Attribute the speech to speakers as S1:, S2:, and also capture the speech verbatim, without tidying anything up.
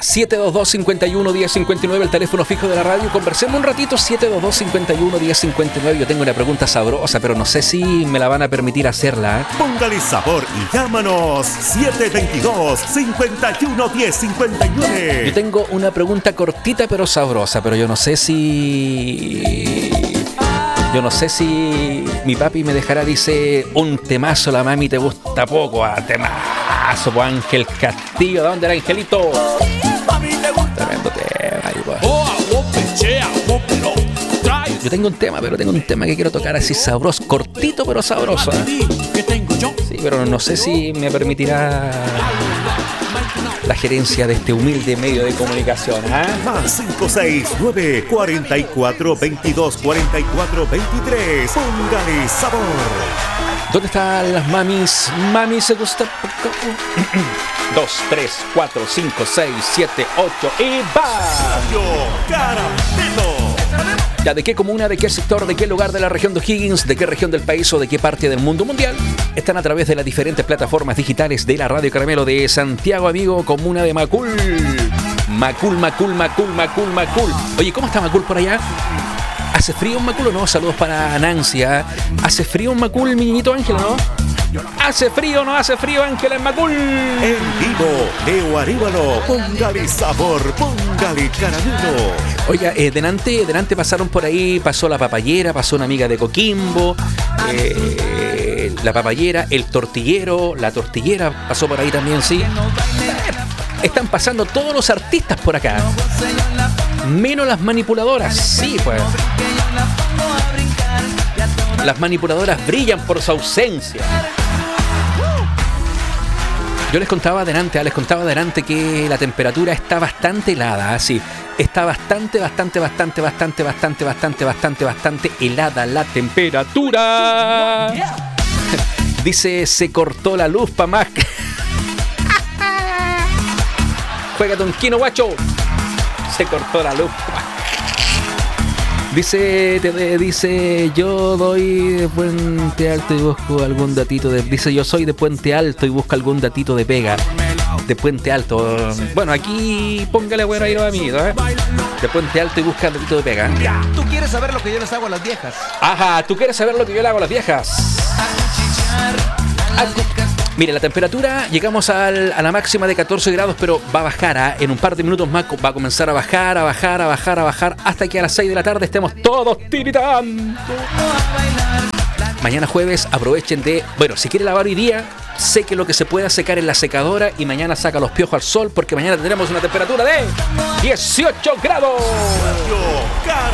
S1: siete dos dos, cinco uno, uno cero cinco nueve, el teléfono fijo de la radio. Conversemos un ratito, siete dos dos, cinco uno, uno cero cinco nueve. Yo tengo una pregunta sabrosa, pero no sé si me la van a permitir hacerla. ¿eh?
S2: Póngale sabor y llámanos siete dos dos, cinco uno, uno cero cinco nueve.
S1: Yo tengo una pregunta cortita pero sabrosa, pero yo no sé si... Yo no sé si mi papi me dejará, dice, un temazo, la mami te gusta poco, ah, temazo, pues Ángel Castillo, ¿de dónde era Angelito? Tremendo tema, igual. Yo tengo un tema, pero tengo un tema que quiero tocar así sabroso, cortito pero sabroso. ¿eh? Sí, pero no sé si me permitirá la gerencia de este humilde medio de comunicación. ¿eh?
S2: Más cinco seis nueve, cuatro cuatro, veintidós, cuarenta y cuatro, veintitrés. Póngale sabor.
S1: ¿Dónde están las mamis? Mami se gusta poco. dos, tres, cuatro, cinco, seis, siete, ocho y va.
S2: Yo, Caramelo.
S1: Ya, ¿de qué comuna, de qué sector, de qué lugar de la región de O'Higgins, de qué región del país o de qué parte del mundo mundial están a través de las diferentes plataformas digitales de la Radio Caramelo de Santiago, amigo, comuna de Macul? Macul, Macul, Macul, Macul, Macul. Oye, ¿cómo está Macul por allá? ¿Hace frío en Macul o no? Saludos para Nancy. ¿eh? ¿Hace frío en Macul, mi niñito Ángel, o no? ¿Hace frío o no hace frío, Ángel, en Macul?
S2: En vivo, Leo Arévalo. Póngale sabor, póngale caramelo.
S1: Oiga, eh, delante, delante pasaron por ahí, pasó la papayera, pasó una amiga de Coquimbo, eh, la papayera, el tortillero, la tortillera pasó por ahí también, sí. Están pasando todos los artistas por acá, menos las manipuladoras, sí, pues. Las manipuladoras brillan por su ausencia. Yo les contaba adelante, les contaba adelante que la temperatura está bastante helada, así. Está bastante, bastante, bastante, bastante, bastante, bastante, bastante, bastante helada la temperatura. Dice, se cortó la luz pa' más. Juégate un quino, guacho. Se cortó la luz. Dice, te, dice, yo doy de Puente Alto y busco algún datito de... Dice, yo soy de Puente Alto y busco algún datito de pega. De Puente Alto. Bueno, aquí póngale bueno ahí, amiguito, ¿eh? De Puente Alto y busca datito de pega.
S3: Tú quieres saber lo que yo les hago a las viejas.
S1: Ajá, tú quieres saber lo que yo le hago a las viejas. Mire, la temperatura, llegamos al, a la máxima de catorce grados, pero va a bajar, ¿eh? En un par de minutos más va a comenzar a bajar, a bajar, a bajar, a bajar, hasta que a las seis de la tarde estemos todos tiritando. Mañana jueves aprovechen de, bueno, si quiere lavar hoy día, seque lo que se pueda secar en la secadora y mañana saca los piojos al sol, porque mañana tendremos una temperatura de dieciocho grados.